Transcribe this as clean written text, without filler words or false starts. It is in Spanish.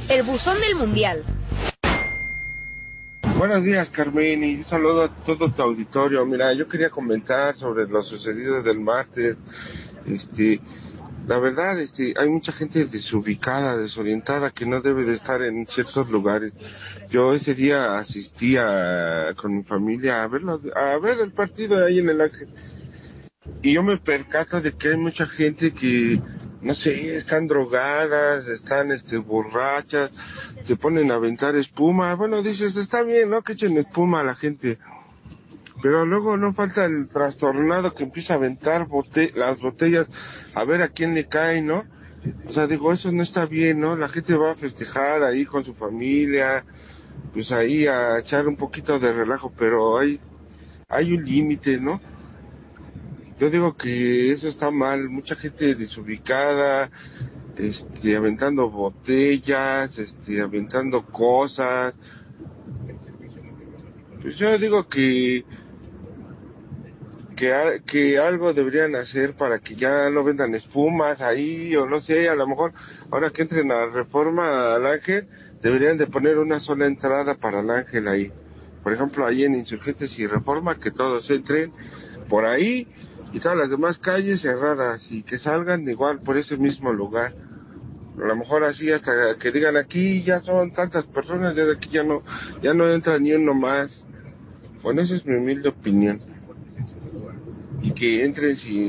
El buzón del Mundial. Buenos días, Carmen, y un saludo a todo tu auditorio. Mira, yo quería comentar sobre lo sucedido del martes. La verdad, hay mucha gente desubicada, desorientada, que no debe de estar en ciertos lugares. Yo ese día asistía con mi familia a ver el partido ahí en el Ángel. Y yo me percato de que hay mucha gente que, no sé, están drogadas, están, borrachas, se ponen a aventar espuma. Bueno, dices, está bien, ¿no? Que echen espuma a la gente. Pero luego no falta el trastornado que empieza a aventar las botellas a ver a quién le cae, ¿no? O sea, digo, eso no está bien, ¿no? La gente va a festejar ahí con su familia, pues ahí a echar un poquito de relajo, pero hay un límite, ¿no? Yo digo que eso está mal, mucha gente desubicada, aventando botellas, aventando cosas. Pues yo digo que algo deberían hacer para que ya no vendan espumas ahí, o no sé, a lo mejor ahora que entren a Reforma al Ángel, deberían de poner una sola entrada para el Ángel ahí. Por ejemplo, ahí en Insurgentes y Reforma, que todos entren por ahí y todas las demás calles cerradas y que salgan igual por ese mismo lugar. A lo mejor así hasta que digan aquí ya son tantas personas, ya de aquí ya no entra ni uno más. Bueno, esa es mi humilde opinión. Y que entren sin